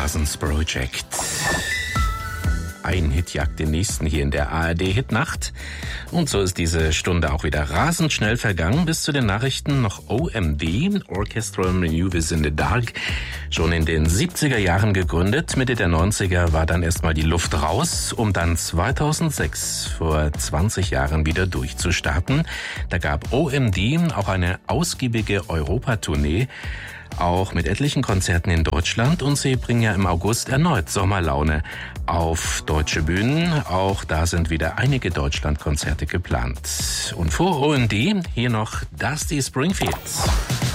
Parsons Project. Ein Hit jagt den nächsten hier in der ARD-Hitnacht. Und so ist diese Stunde auch wieder rasend schnell vergangen. Bis zu den Nachrichten noch OMD, Orchestral Maneuvers in the Dark. Schon in den 70er Jahren gegründet. Mitte der 90er war dann erstmal die Luft raus, um dann 2006, vor 20 Jahren, wieder durchzustarten. Da gab OMD auch eine ausgiebige Europatournee, auch mit etlichen Konzerten in Deutschland, und sie bringen ja im August erneut Sommerlaune auf deutsche Bühnen. Auch da sind wieder einige Deutschlandkonzerte geplant. Und vor OMD hier noch Dusty Springfield.